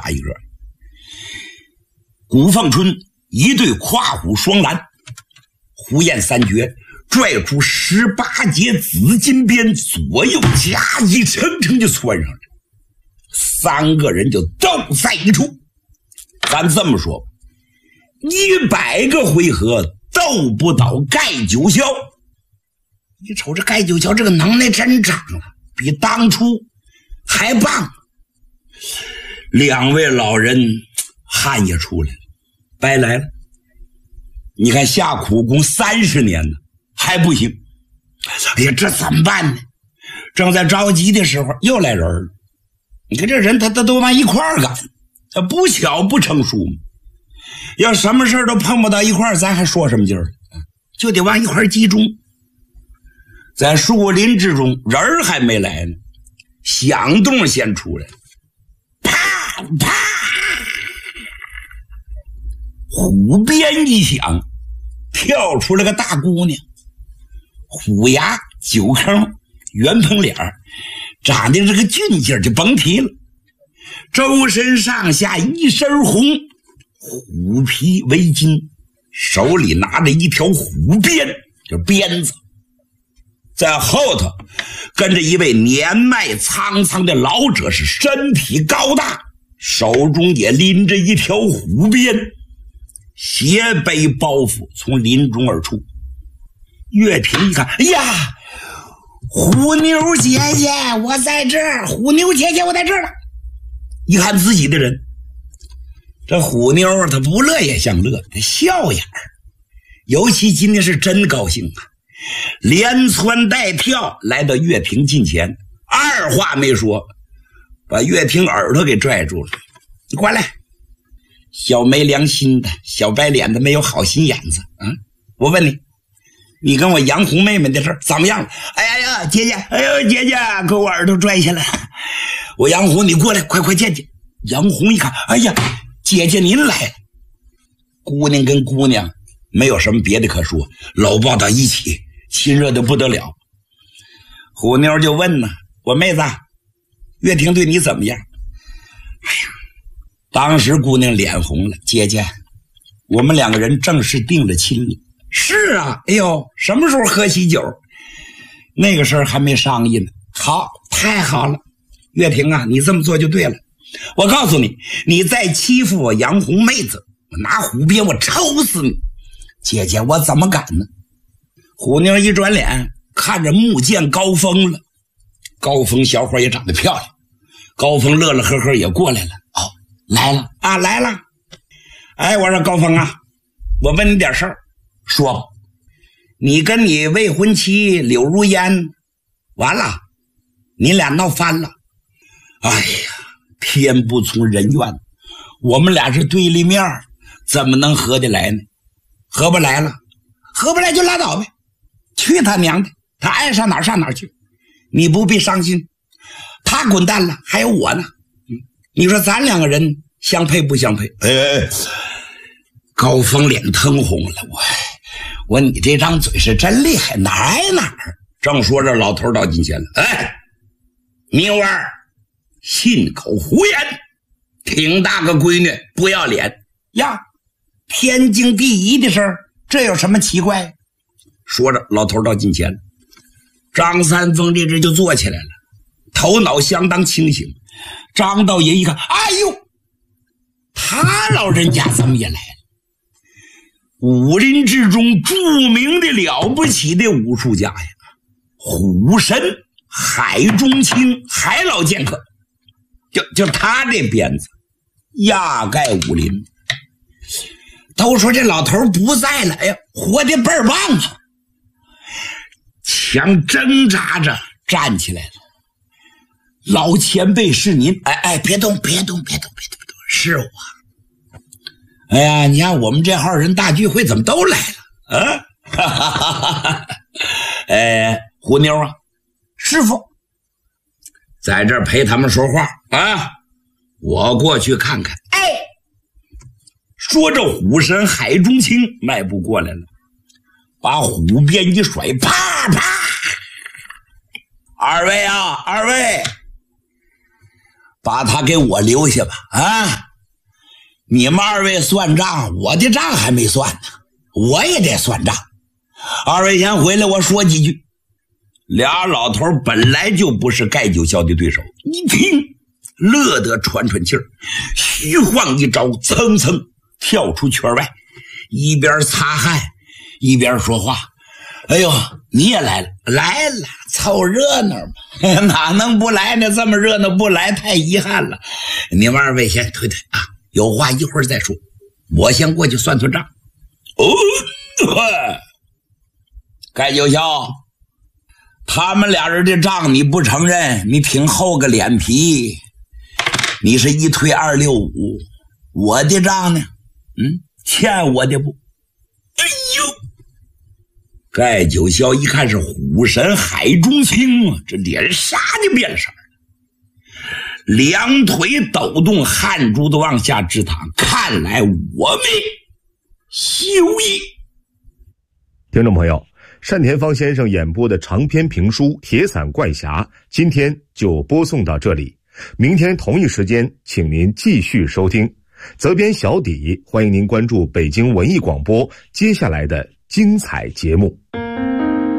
打一个。古凤春一对跨虎双拦，虎焰三绝拽出18节紫金鞭，左右夹击层层就窜上来，三个人就斗在一处。咱这么说，100个回合斗不倒盖九霄。你瞅这盖九霄这个能耐真长了，比当初还棒。两位老人汗也出来了，白来了。你看下苦功30年呢，还不行。哎呀，这怎么办呢？正在着急的时候，又来人了。你看这人他都往一块儿干，不巧不成书嘛。要什么事都碰不到一块儿，咱还说什么劲儿？就得往一块儿集中。在树林之中，人还没来呢，响动先出来了，啪啪，虎鞭一响，跳出了个大姑娘，虎牙9坑，圆蓬脸，长得这个俊劲儿就甭提了，周身上下一身红，虎皮围巾，手里拿着一条虎鞭，这鞭子。在后头跟着一位年迈苍苍的老者，是身体高大，手中也拎着一条虎鞭，斜背包袱从林中而出。岳平一看，哎呀，虎妞姐姐我在这儿，虎妞姐姐我在这儿了。一看自己的人，这虎妞她不乐也像乐，她笑眼儿，尤其今天是真高兴啊，连窜带跳来到岳平近前，二话没说，把岳平耳朵给拽住了。你过来，小没良心的，小白脸的，没有好心眼子啊！我问你，你跟我杨红妹妹的事怎么样了？哎呀，姐姐，哎呦，姐姐，给我耳朵拽下来。我杨红，你过来，快见见。杨红一看，哎呀，姐姐您来了。姑娘跟姑娘没有什么别的可说，搂抱到一起，亲热的不得了。虎妞就问呢，我妹子，岳婷对你怎么样？哎呀，当时姑娘脸红了，姐姐，我们两个人正式定了亲了。是啊，哎呦，什么时候喝喜酒？那个事儿还没商议呢。好，太好了，岳婷啊，你这么做就对了。我告诉你，你再欺负我杨红妹子，我拿虎鞭我抽死你。姐姐，我怎么敢呢？虎妞一转脸看着木剑高峰了。高峰小伙也长得漂亮，高峰乐乐呵呵也过来了。哦，来了啊，来了。哎，我说高峰啊，我问你点事儿，说吧。你跟你未婚妻柳如烟完了，你俩闹翻了。哎呀，天不从人愿，我们俩是对立面，怎么能合得来呢？合不来了，合不来就拉倒呗，去他娘的，他爱上哪儿上哪儿去，你不必伤心，他滚蛋了，还有我呢。你说咱两个人相配不相配？哎，高峰脸腾红了，我你这张嘴是真厉害，哪儿挨哪儿。正说着，老头到近前了，哎，明儿信口胡言，挺大个闺女不要脸呀，天经地义的事儿，这有什么奇怪？说着，老头到近前，张三丰这只就坐起来了，头脑相当清醒。张道爷一看，哎呦，他老人家怎么也来了？武林之中著名的了不起的武术家呀，虎神海中青，海老剑客，就他这鞭子压盖武林。都说这老头不在了，哎呀，活得倍儿棒啊！强挣扎着站起来了。老前辈是您，哎，别动，是我。哎呀，你看我们这号人大聚会怎么都来了啊？哈哈哈哈！哎，虎妞啊，师傅在这儿陪他们说话啊，我过去看看。哎，说着虎神海中青迈步过来了，把虎鞭一甩，啪啪！二位， 把他给我留下吧。啊，你们二位算账，我的账还没算呢，我也得算账。二位先回来，我说几句。俩老头本来就不是盖九霄的对手，一听乐得喘喘气儿，虚晃一招，蹭蹭跳出圈外，一边擦汗一边说话：“哎呦，你也来了，来了，凑热闹嘛，哪能不来呢？这么热闹不来太遗憾了。你们二位先退退啊，有话一会儿再说，我先过去算算账。”哦，盖九霄，他们俩人的账你不承认，你挺厚个脸皮。你是一推265，我的账呢？欠我的不？哎呦！盖九霄一看是虎神海中青啊，这脸杀的变色，两腿抖动，汗珠子往下直淌。看来我没休矣。 听众朋友，单田芳先生演播的长篇评书《铁伞怪侠》今天就播送到这里，明天同一时间请您继续收听。责编小底，欢迎您关注北京文艺广播接下来的精彩节目。